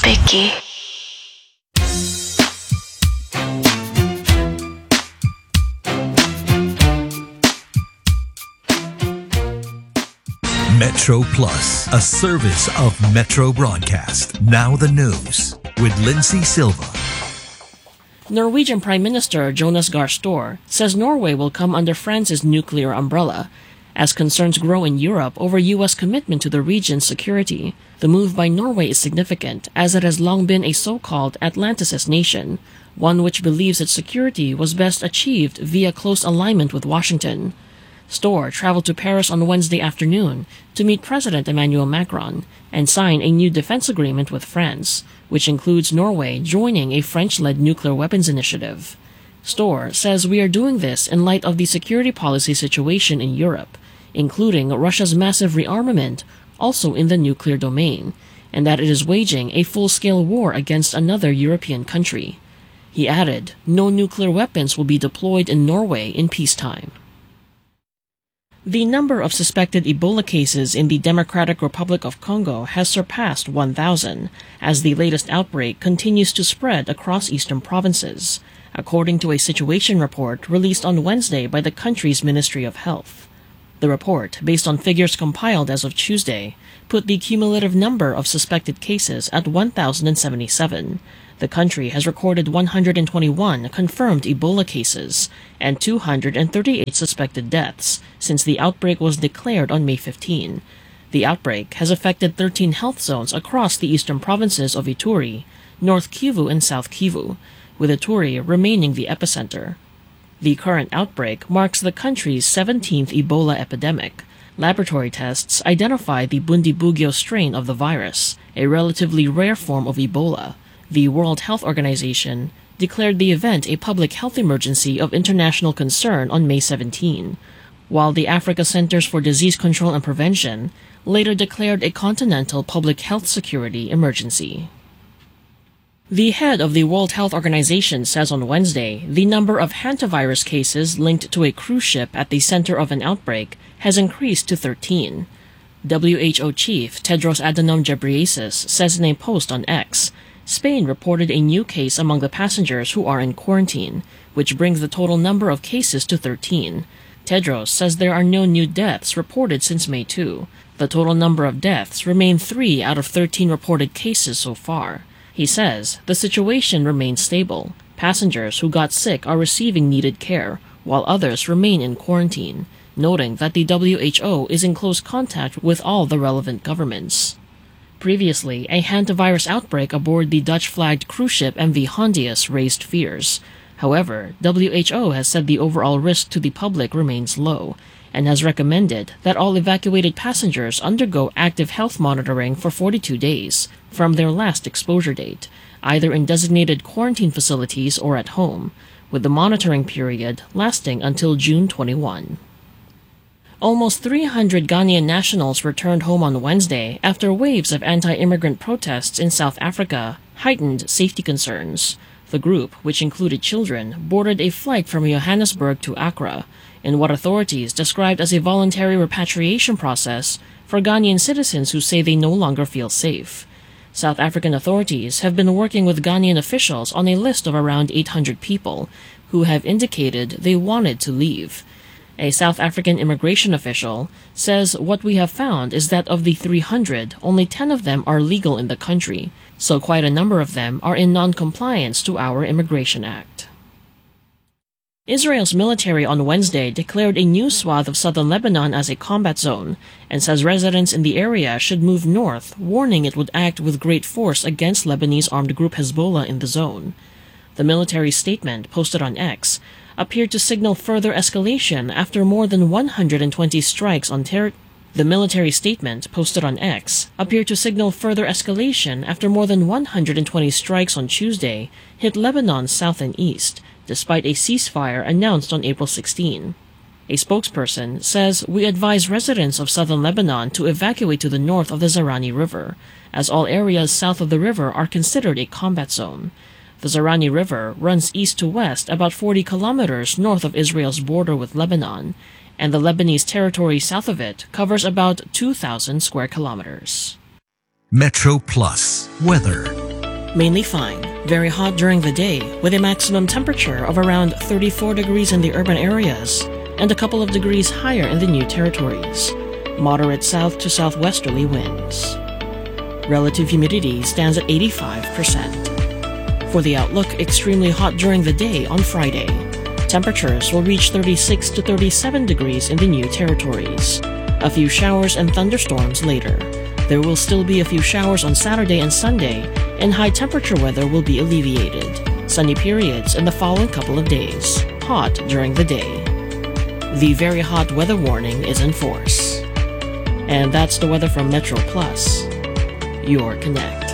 Picky. Metro Plus, a service of Metro Broadcast. Now the news with Lindsay Silva. Norwegian Prime Minister Jonas Gahr Store says Norway will come under France's nuclear umbrella as concerns grow in Europe over U.S. commitment to the region's security. The move by Norway is significant as it has long been a so-called Atlanticist nation, one which believes its security was best achieved via close alignment with Washington. Store traveled to Paris on Wednesday afternoon to meet President Emmanuel Macron and sign a new defense agreement with France, which includes Norway joining a French-led nuclear weapons initiative. Store says we are doing this in light of the security policy situation in Europe, including Russia's massive rearmament, also in the nuclear domain, and that it is waging a full-scale war against another European country. He added, no nuclear weapons will be deployed in Norway in peacetime. The number of suspected Ebola cases in the Democratic Republic of Congo has surpassed 1,000, as the latest outbreak continues to spread across eastern provinces, according to a situation report released on Wednesday by the country's Ministry of Health. The report, based on figures compiled as of Tuesday, put the cumulative number of suspected cases at 1,077. The country has recorded 121 confirmed Ebola cases and 238 suspected deaths since the outbreak was declared on May 15. The outbreak has affected 13 health zones across the eastern provinces of Ituri, North Kivu, and South Kivu, with Ituri remaining the epicenter. The current outbreak marks the country's 17th Ebola epidemic. Laboratory tests identify the Bundibugyo strain of the virus, a relatively rare form of Ebola. The World Health Organization declared the event a public health emergency of international concern on May 17, while the Africa Centers for Disease Control and Prevention later declared a continental public health security emergency. The head of the World Health Organization says on Wednesday the number of hantavirus cases linked to a cruise ship at the center of an outbreak has increased to 13. WHO chief Tedros Adhanom Ghebreyesus says in a post on X, Spain reported a new case among the passengers who are in quarantine, which brings the total number of cases to 13. Tedros says there are no new deaths reported since May 2. The total number of deaths remain 3 out of 13 reported cases so far. He says the situation remains stable. Passengers who got sick are receiving needed care, while others remain in quarantine, noting that the WHO is in close contact with all the relevant governments. Previously, a hantavirus outbreak aboard the Dutch-flagged cruise ship MV Hondius raised fears. However, WHO has said the overall risk to the public remains low, and has recommended that all evacuated passengers undergo active health monitoring for 42 days from their last exposure date, either in designated quarantine facilities or at home, with the monitoring period lasting until June 21. Almost 300 Ghanaian nationals returned home on Wednesday after waves of anti-immigrant protests in South Africa heightened safety concerns. The group, which included children, boarded a flight from Johannesburg to Accra in what authorities described as a voluntary repatriation process for Ghanaian citizens who say they no longer feel safe. South African authorities have been working with Ghanaian officials on a list of around 800 people who have indicated they wanted to leave. A South African immigration official says what we have found is that of the 300, only 10 of them are legal in the country, so quite a number of them are in non-compliance to our Immigration Act. Israel's military on Wednesday declared a new swath of southern Lebanon as a combat zone and says residents in the area should move north, warning it would act with great force against Lebanese armed group Hezbollah in the zone. The military statement, posted on X, appeared to signal further escalation after more than 120 strikes on The military statement, posted on X, appeared to signal further escalation after more than 120 strikes on Tuesday hit Lebanon's south and east, despite a ceasefire announced on April 16. A spokesperson says, "We advise residents of southern Lebanon to evacuate to the north of the Zarani River, as all areas south of the river are considered a combat zone." The Zarani River runs east to west about 40 kilometers north of Israel's border with Lebanon, and the Lebanese territory south of it covers about 2,000 square kilometers. Metro Plus Weather. Mainly fine, very hot during the day with a maximum temperature of around 34 degrees in the urban areas and a couple of degrees higher in the new territories. Moderate south to southwesterly winds. Relative humidity stands at 85%. For the outlook, extremely hot during the day on Friday. Temperatures will reach 36 to 37 degrees in the new territories. A few showers and thunderstorms later. There will still be a few showers on Saturday and Sunday, and high temperature weather will be alleviated. Sunny periods in the following couple of days. Hot during the day. The very hot weather warning is in force. And that's the weather from Metro Plus, your connect.